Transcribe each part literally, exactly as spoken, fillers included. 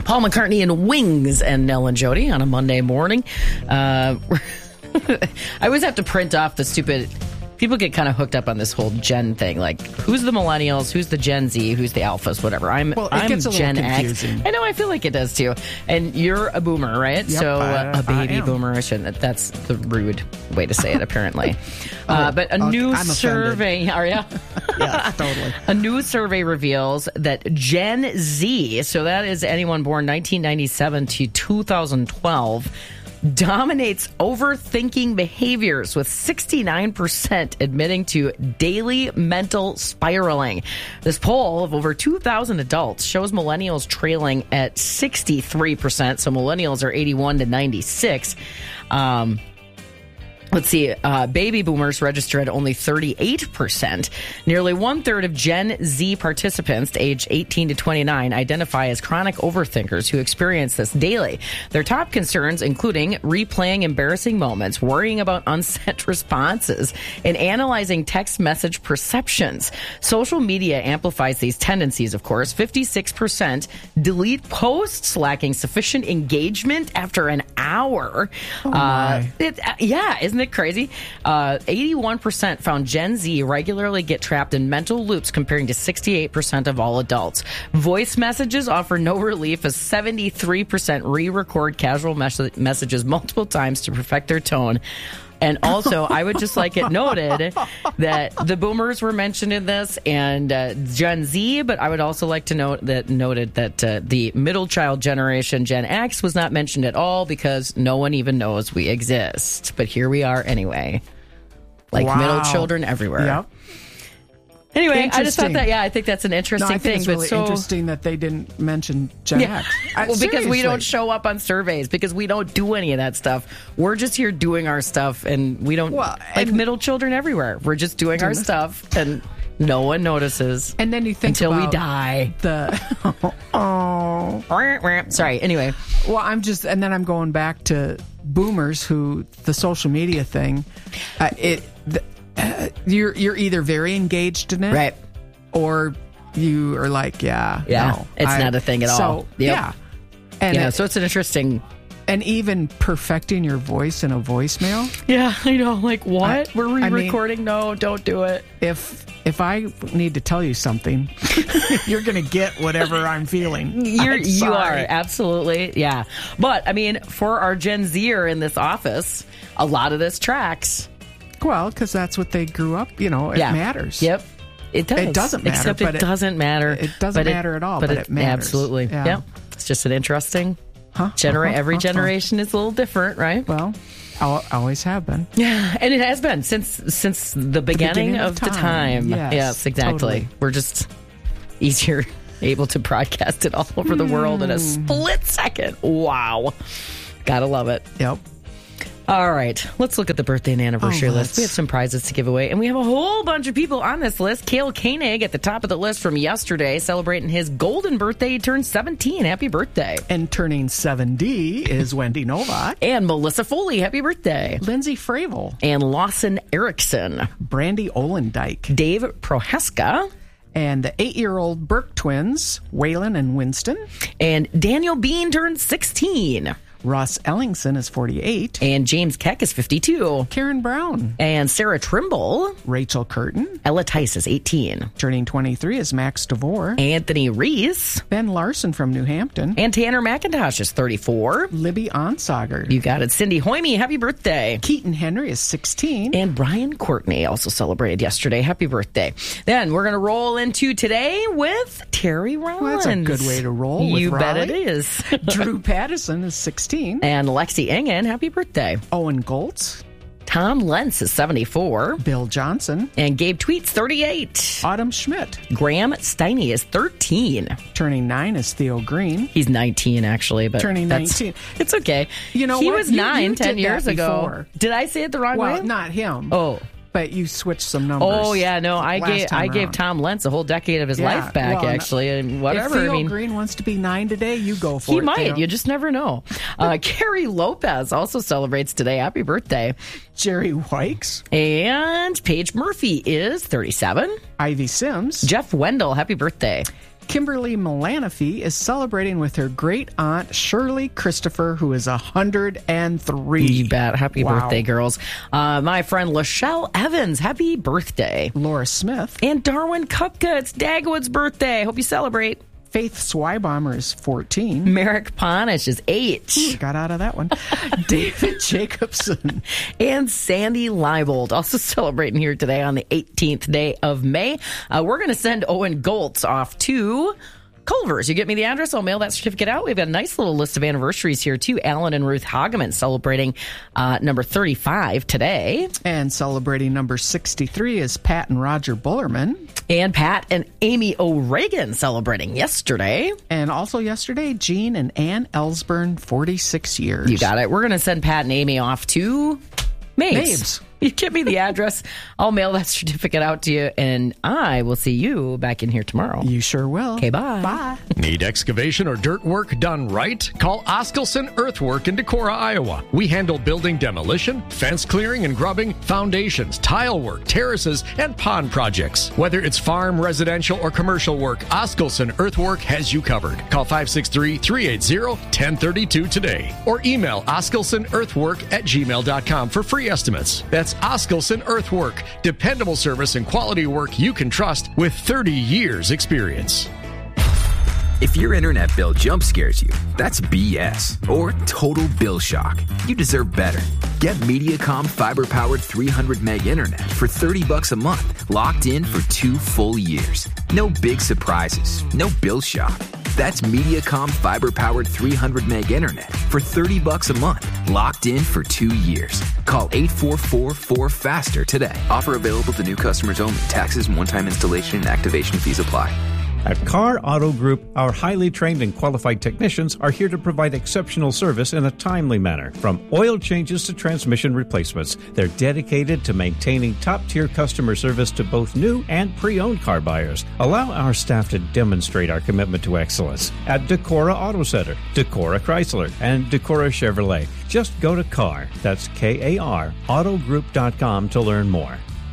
Paul McCartney and Wings and Nell and Jody on a Monday morning. Uh, I always have to print off the stupid... People get kind of hooked up on this whole Gen thing. Like, who's the millennials? Who's the Gen Z? Who's the alphas? Whatever. I'm well, it I'm gets a Gen X. I know. I feel like it does too. And you're a boomer, right? Yep, so I, a baby I am. boomer. I shouldn't. That's the rude way to say it, apparently. oh, uh, but a okay, new I'm survey. Are you? Yes, totally. A new survey reveals that Gen Z, so that is anyone born nineteen ninety-seven to two thousand twelve, dominates overthinking behaviors, with sixty-nine percent admitting to daily mental spiraling. This poll of over two thousand adults shows millennials trailing at sixty-three percent. So millennials are eighty-one to ninety-six. Um, Let's see, uh, baby boomers registered at only thirty-eight percent. Nearly one-third of Gen Z participants aged eighteen to twenty-nine identify as chronic overthinkers who experience this daily. Their top concerns including replaying embarrassing moments, worrying about unsent responses, and analyzing text message perceptions. Social media amplifies these tendencies, of course. fifty-six percent delete posts lacking sufficient engagement after an hour. Oh my. Uh, it, uh, yeah, isn't it crazy? Uh, eighty-one percent found Gen Z regularly get trapped in mental loops, comparing to sixty-eight percent of all adults. Voice messages offer no relief, as seventy-three percent re-record casual mes- messages multiple times to perfect their tone. And also, I would just like it noted that the boomers were mentioned in this, and uh, Gen Z, but I would also like to note that noted that uh, the middle child generation, Gen X, was not mentioned at all because no one even knows we exist. But here we are anyway. Like Wow. middle children everywhere. Yep. Anyway, I just thought Interesting. that, yeah, I think that's an interesting No, I think thing. it's but really so, interesting that they didn't mention Gen yeah. X. I- Well, because we seriously. don't show up on surveys, because we don't do any of that stuff. We're just here doing our stuff, and we don't, Well, like and- middle children everywhere. We're just doing our Doing- stuff, and no one notices And then you think until we about die. The oh, Sorry, anyway. well, I'm just, and then I'm going back to boomers who the social media thing. Uh, it the, uh, you're you're either very engaged in it, Right. or you are like, yeah, Yeah, no, it's I- not a thing at all. So Yep. yeah, and Yeah, it- so it's an interesting... and even perfecting your voice in a voicemail. Yeah, I know. Like, what? I- We're I mean- re-recording? No, don't do it. If if I need to tell you something, you're going to get whatever I'm feeling. You're, I'm you are, sorry. absolutely. Yeah. But, I mean, for our Gen Zer in this office, a lot of this tracks. Well, because that's what they grew up. You know, it Yeah. matters. Yep. It does. It doesn't matter, Except but it it- doesn't matter. it doesn't But matter at all, but it matters. Absolutely. Yeah. Yeah. It's just an interesting... Huh? Genera- Uh-huh, every uh-huh. generation is a little different, right? Well, I always have been. Yeah, and it has been since since the beginning, beginning of, of the time. time. Yes, exactly. totally. We're just easier able to broadcast it all over the world in a split second. Wow. Gotta love it. Yep. All right, let's look at the birthday and anniversary Oh, list. let's. We have some prizes to give away, and we have a whole bunch of people on this list. Cale Koenig at the top of the list from yesterday, celebrating his golden birthday. He turned seventeen. Happy birthday. And turning seventy is Wendy Novak, And Melissa Foley, happy birthday. Lindsay Fravel, And Lawson Erickson. Brandy Olendike, Dave Prohaska. and the eight-year-old Burke twins, Waylon and Winston. And Daniel Bean turned sixteen. Ross Ellingson is forty-eight. And James Keck is fifty-two. Karen Brown, And Sarah Trimble. Rachel Curtin, Ella Tice is eighteen. turning twenty-three is Max DeVore. Anthony Reese. Ben Larson from New Hampton. And Tanner McIntosh is thirty-four. Libby Onsager. You got it. Cindy Hoyme, happy birthday. Keaton Henry is sixteen. And Brian Courtney also celebrated yesterday. Happy birthday. Then we're going to roll into today with Terry Rollins. Well, that's a good way to roll with You bet it Raleigh. is. Drew Pattison is sixteen. And Lexi Engen, happy birthday. Owen Goltz. Tom Lentz is seventy-four. Bill Johnson. And Gabe Tweets, thirty-eight. Autumn Schmidt. Graham Steiny is thirteen. Turning nine is Theo Green. He's nineteen, actually, but Turning that's- nineteen. It's okay. You know he what? was You- nine, you ten did years that ago. before. Did I say it the wrong Well, way? not him. Oh. But you switched some numbers. Oh yeah, no, I last gave time I gave around. Tom Lentz a whole decade of his Yeah, life back, well, actually, and whatever. If Theo I mean, Green wants to be nine today, you go for he it. might. Theo. You just never know. Uh, Carrie Lopez also celebrates today. Happy birthday! Jerry Wykes. And Paige Murphy is thirty-seven. Ivy Sims. Jeff Wendell, happy birthday! Kimberly Melanophy is celebrating with her great aunt Shirley Christopher, who is one hundred three. You bet. Happy Wow. birthday, girls. Uh, my friend Lachelle Evans, happy birthday. Laura Smith. And Darwin Kupka, it's Dagwood's birthday. Hope you celebrate. Faith Swybomber is fourteen. Merrick Ponish is eight. Got out of that one. David Jacobson. And Sandy Leibold, also celebrating here today on the eighteenth day of May. Uh, we're going to send Owen Goltz off to Culver's. You get me the address, I'll mail that certificate out. We've got a nice little list of anniversaries here, too. Alan and Ruth Hageman celebrating uh, number thirty-five today. And celebrating number sixty-three is Pat and Roger Bullerman. And Pat and Amy O'Regan celebrating yesterday. And also yesterday, Jean and Ann Ellsburn, forty-six years. You got it. We're going to send Pat and Amy off to Mabes. Mabes. You give me the address, I'll mail that certificate out to you, and I will see you back in here tomorrow. You sure will. Okay, bye. Bye. Need excavation or dirt work done right? Call Oskelson Earthwork in Decorah, Iowa. We handle building demolition, fence clearing and grubbing, foundations, tile work, terraces, and pond projects. Whether it's farm, residential, or commercial work, Oskelson Earthwork has you covered. Call five six three, three eight zero, one zero three two today or email oskelsonearthwork at gmail dot com for free estimates. That's Oskelson Earthwork. Dependable service and quality work you can trust with thirty years experience. If your internet bill jump scares you, that's B S or total bill shock. You deserve better. Get Mediacom fiber-powered three hundred meg internet for thirty bucks a month, locked in for two full years. No big surprises, no bill shock. That's Mediacom fiber-powered three hundred meg internet for thirty bucks a month, locked in for two years. Call eight four four, four faster today. Offer available to new customers only. Taxes and one-time installation and activation fees apply. At Carr Auto Group, our highly trained and qualified technicians are here to provide exceptional service in a timely manner. From oil changes to transmission replacements, they're dedicated to maintaining top-tier customer service to both new and pre-owned car buyers. Allow our staff to demonstrate our commitment to excellence at Decorah Auto Center, Decorah Chrysler, and Decorah Chevrolet. Just go to Carr, that's K A R, autogroup dot com to learn more.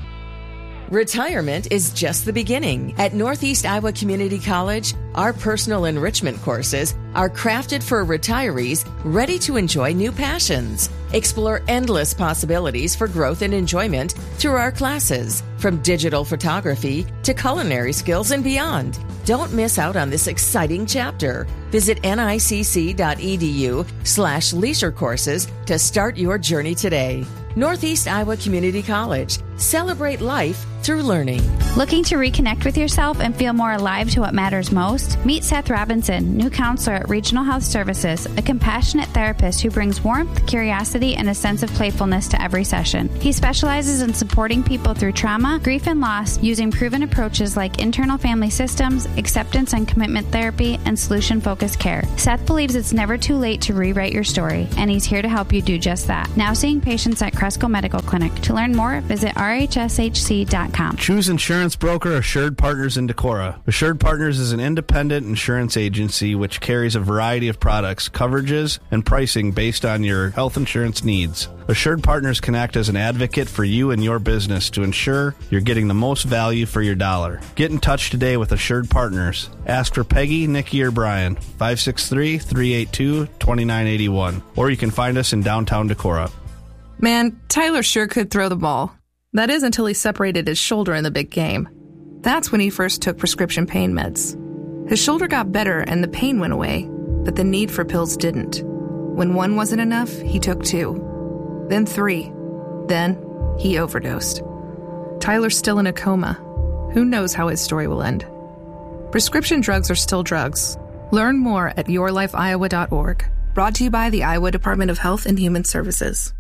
Retirement is just the beginning. At Northeast Iowa Community College, our personal enrichment courses are crafted for retirees ready to enjoy new passions. Explore endless possibilities for growth and enjoyment through our classes, from digital photography to culinary skills and beyond. Don't miss out on this exciting chapter. Visit nicc.edu slash leisure courses to start your journey today. Northeast Iowa Community College. Celebrate life through learning. Looking to reconnect with yourself and feel more alive to what matters most? Meet Seth Robinson, new counselor at Regional Health Services, a compassionate therapist who brings warmth, curiosity, and a sense of playfulness to every session. He specializes in supporting people through trauma, grief, and loss using proven approaches like internal family systems, acceptance and commitment therapy, and solution-focused care. Seth believes it's never too late to rewrite your story, and he's here to help you do just that. Now seeing patients at Cresco Medical Clinic. To learn more, visit r h s h c dot com. Choose insurance broker Assured Partners in Decorah. Assured Partners is an independent insurance agency which carries a variety of products, coverages, and pricing based on your health insurance needs. Assured Partners can act as an advocate for you and your business to ensure you're getting the most value for your dollar. Get in touch today with Assured Partners. Ask for Peggy, Nikki, or Brian, five six three, three eight two, two nine eight one, or you can find us in downtown Decorah. Man, Tyler sure could throw the ball. That is until he separated his shoulder in the big game. That's when he first took prescription pain meds. His shoulder got better and the pain went away, but the need for pills didn't. When one wasn't enough, he took two. Then three. Then he overdosed. Tyler's still in a coma. Who knows how his story will end? Prescription drugs are still drugs. Learn more at your life iowa dot org. Brought to you by the Iowa Department of Health and Human Services.